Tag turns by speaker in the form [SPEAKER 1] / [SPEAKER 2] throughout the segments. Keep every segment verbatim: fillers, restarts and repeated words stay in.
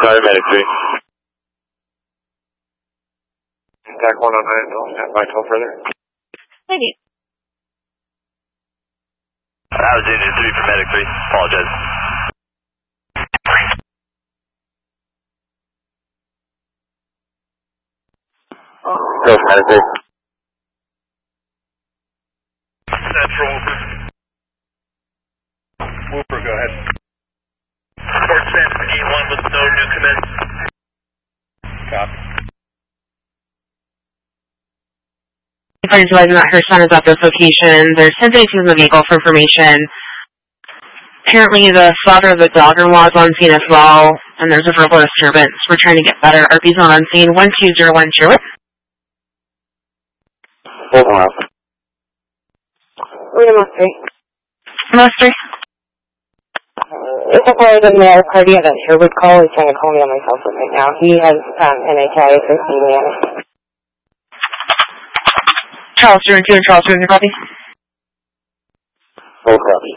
[SPEAKER 1] Sorry, medic three. Contact one oh nine, don't stand by till further.
[SPEAKER 2] Maybe.
[SPEAKER 1] That was engine three for medic three. Apologize. Go for medic three. That's for Whooper. Whooper, go ahead. Report sent to gate one with no new command. Copy.
[SPEAKER 2] Friends realizing that her son is at this location. There's ten days in the vehicle for information. Apparently the father of the daughter-in-law is on scene as well, and there's a verbal disturbance. We're trying to get better. R P's not on scene. one two zero one zero.
[SPEAKER 1] Hold on.
[SPEAKER 3] Wait a minute.
[SPEAKER 2] Master.
[SPEAKER 3] It's a part of the male cardiac that Sherwood call. He's trying to call me on my cell phone right now. He has um, N H I for C M.
[SPEAKER 2] Charles, you're in two and Charles, you're in your copy?
[SPEAKER 1] Full copy.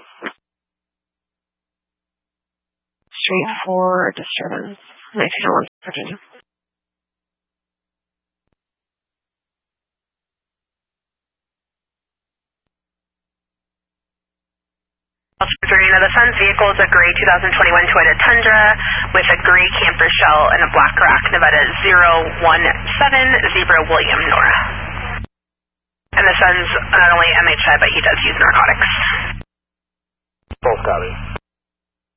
[SPEAKER 2] Street four disturbance. nineteen oh one, Virginia.
[SPEAKER 4] Virginia, the son's vehicle is a gray two thousand twenty-one Toyota Tundra with a gray camper shell and a black rack, Nevada zero one seven, Zebra William Nora. And the son's not only M H I, but he does use narcotics.
[SPEAKER 1] Full copy.